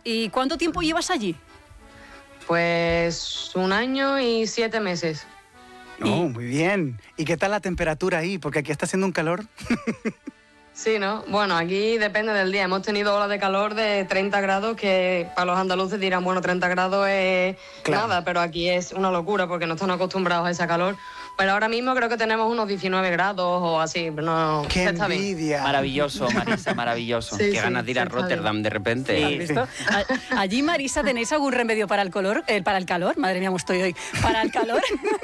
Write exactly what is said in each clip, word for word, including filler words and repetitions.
¿y cuánto tiempo llevas allí? Pues un año y siete meses. Oh, y... muy bien. ¿Y qué tal la temperatura ahí? Porque aquí está haciendo un calor. Sí, ¿no? Bueno, aquí depende del día. Hemos tenido olas de calor de treinta grados, que para los andaluces dirán, bueno, treinta grados es claro. nada, pero aquí es una locura porque no están acostumbrados a ese calor. Pero ahora mismo creo que tenemos unos diecinueve grados o así. No, ¡Qué está envidia! Bien. Maravilloso, Marisa, maravilloso. Sí, Qué sí, ganas de ir a Rotterdam de repente. Sí. ¿Has visto? Allí, Marisa, ¿tenéis algún remedio para el, color, eh, para el calor? Madre mía, cómo estoy hoy. ¿Para el calor?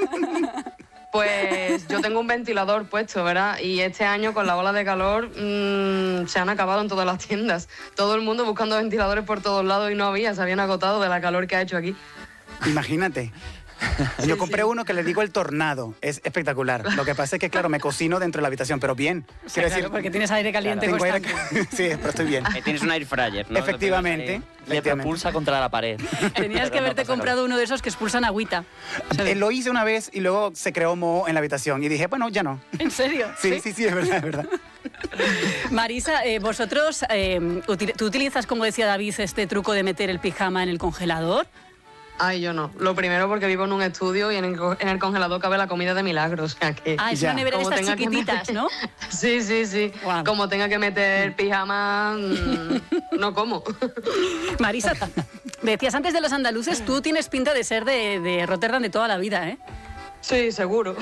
Pues yo tengo un ventilador puesto, ¿verdad? Y este año con la ola de calor mmm, se han acabado en todas las tiendas. Todo el mundo buscando ventiladores por todos lados y no había, se habían agotado de la calor que ha hecho aquí. Imagínate. Yo compré sí, sí. uno que le digo el tornado, es espectacular. Lo que pasa es que, claro, me cocino dentro de la habitación, pero bien. Sí, claro, decir, porque tienes aire caliente claro, constante. Aire... Sí, pero estoy bien. Eh, tienes un air fryer, ¿no? Efectivamente. Le, le propulsa contra la pared. Tenías que haberte no comprado calor. Uno de esos que expulsan agüita. Eh, lo hice una vez y luego se creó moho en la habitación y dije, bueno, ya no. ¿En serio? Sí, sí, sí, sí es verdad, es verdad. Marisa, eh, vosotros, eh, util- ¿tú utilizas, como decía David, este truco de meter el pijama en el congelador? Ay, yo no. Lo primero porque vivo en un estudio y en el, en el congelador cabe la comida de milagro. O sea que... Ah, es ya. Una nevera de estas chiquititas, meter... ¿no? Sí, sí, sí. Wow. Como tenga que meter pijama, mmm, no como. Marisa, decías antes de los andaluces, tú tienes pinta de ser de, de Rotterdam de toda la vida, ¿eh? Sí, seguro.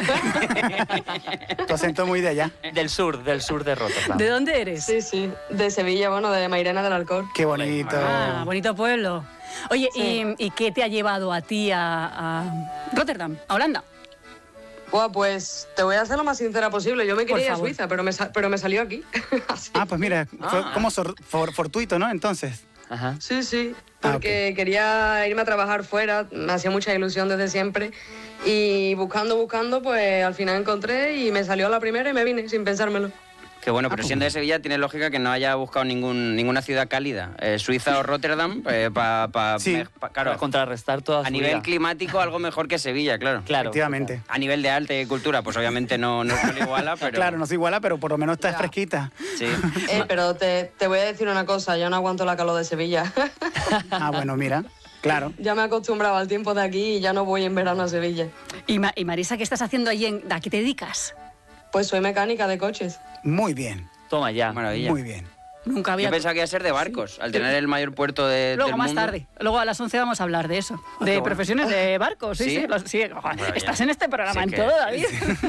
Tu acento muy de allá. Del sur, del sur de Rotterdam. ¿De dónde eres? Sí, sí. De Sevilla, bueno, de Mairena del Alcor. Qué bonito. Ah, bonito pueblo. Oye, sí. ¿y, ¿y qué te ha llevado a ti a, a Rotterdam, a Holanda? Buah, pues te voy a ser lo más sincera posible. Yo me quería ir a Suiza, pero me, pero me salió aquí. Ah, pues mira, fue ah. como sor, for, fortuito, ¿no? Entonces. Ajá. Sí, sí, porque ah, okay. quería irme a trabajar fuera, me hacía mucha ilusión desde siempre. Y buscando, buscando, pues al final encontré y me salió a la primera y me vine sin pensármelo. Qué bueno, pero siendo de Sevilla tiene lógica que no haya buscado ningún, ninguna ciudad cálida. Eh, Suiza o Rotterdam, eh, para pa, sí. pa, claro, contrarrestar toda a nivel vida. climático algo mejor que Sevilla, claro. Claro. Efectivamente. A nivel de arte y cultura, pues obviamente no, no se iguala, pero... Claro, no se iguala, pero por lo menos está ya. fresquita. Sí. Eh, pero te, te voy a decir una cosa, yo no aguanto la calor de Sevilla. Ah, bueno, mira. Claro. Ya me he acostumbrado al tiempo de aquí y ya no voy en verano a Sevilla. Y, Ma- y Marisa, ¿qué estás haciendo allí? En, ¿A qué te dedicas? Pues soy mecánica de coches. Muy bien. Toma ya. Maravilla. Muy bien. Nunca había... Yo pensaba que iba a ser de barcos, sí. Al tener el mayor puerto de, Luego, del más mundo. tarde. Luego a las once vamos a hablar de eso. Ah, de bueno. profesiones de barcos. Sí, sí. sí, los, sí. Estás en este programa, sí, en que... todo, David.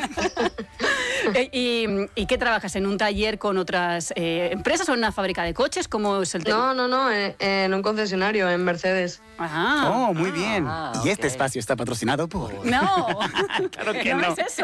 Sí. ¿Y, ¿Y qué trabajas? ¿En un taller con otras eh, empresas o en una fábrica de coches? ¿Cómo es el tema? No, no, no, en, en un concesionario, en Mercedes. Ah. Oh, muy bien. Ah, y okay. este espacio está patrocinado por... No, claro que no, no es eso.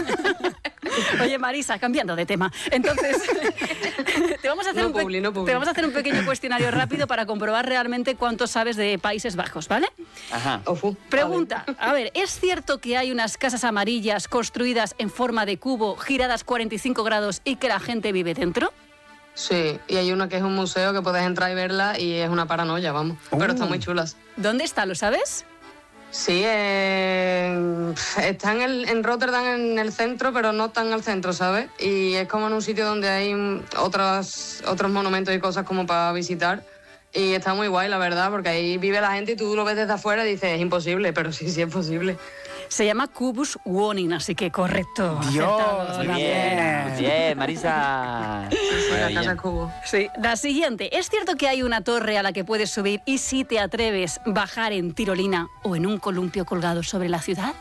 Oye, Marisa, cambiando de tema. Entonces, te vamos, a hacer no un pe- publi, no publi. te vamos a hacer un pequeño cuestionario rápido para comprobar realmente cuánto sabes de Países Bajos, ¿vale? Ajá. Ofu, Pregunta, vale. a ver, ¿es cierto que hay unas casas amarillas construidas en forma de cubo, giradas cuarenta y cinco grados y que la gente vive dentro? Sí, y hay una que es un museo que puedes entrar y verla y es una paranoia, vamos. Oh. Pero están muy chulas. ¿Dónde está, lo sabes? Sí, eh, está en, el, en Rotterdam, en el centro, pero no tan al centro, ¿sabes? Y es como en un sitio donde hay otros, otros monumentos y cosas como para visitar. Y está muy guay, la verdad, porque ahí vive la gente y tú lo ves desde afuera y dices, es imposible, pero sí, sí es posible. Se llama Kubus Wonin, así que correcto. Dios, acertado, muy Bien, bien, Marisa. Sí, la Maravilla. casa Cubo. Sí. La siguiente, ¿es cierto que hay una torre a la que puedes subir y si te atreves bajar en tirolina o en un columpio colgado sobre la ciudad?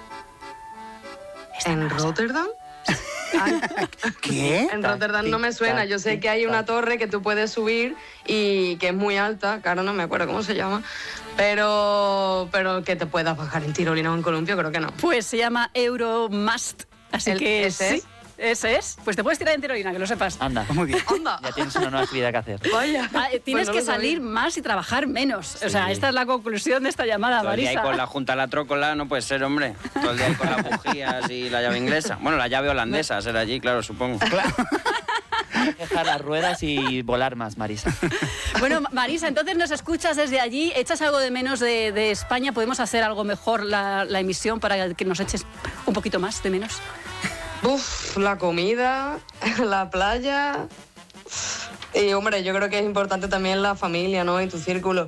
Esta ¿En no la sabes. Rotterdam? ¿Qué? En Rotterdam no me suena. Yo sé que hay una torre que tú puedes subir y que es muy alta, que ahora no me acuerdo cómo se llama, pero, pero que te puedas bajar en tirolina o en columpio, creo que no. Pues se llama Euromast, así El- que ¿ese sí, es? ese es. Pues te puedes tirar en tirolina, que lo sepas. Anda. Muy bien. ¡Anda! Ya tienes una nueva actividad que hacer. Vaya. Ah, eh, tienes Pues no que lo sabía. salir más y trabajar menos. O sea, Sí. esta es la conclusión de esta llamada, Todo el día ahí Marisa. con la junta a la trócola no puede ser, hombre. Todo el día ahí con las bujías y la llave inglesa. Bueno, la llave holandesa será allí, claro, supongo. Dejar las ruedas y volar más, Marisa. Bueno, Marisa, entonces nos escuchas desde allí, echas algo de menos de, de España, ¿podemos hacer algo mejor la, la emisión para que nos eches un poquito más de menos? Uf, la comida, la playa. Y hombre, yo creo que es importante también la familia, ¿no? Y tu círculo.